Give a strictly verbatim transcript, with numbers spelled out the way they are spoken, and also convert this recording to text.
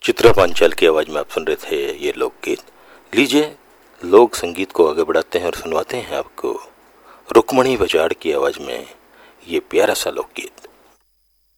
चित्रा पांचाल की आवाज़ में आप सुन रहे थे ये लोकगीत। लीजिए लोक संगीत को आगे बढ़ाते हैं और सुनवाते हैं आपको रुक्मणी बजाड़ की आवाज़ में ये प्यारा सा लोकगीत।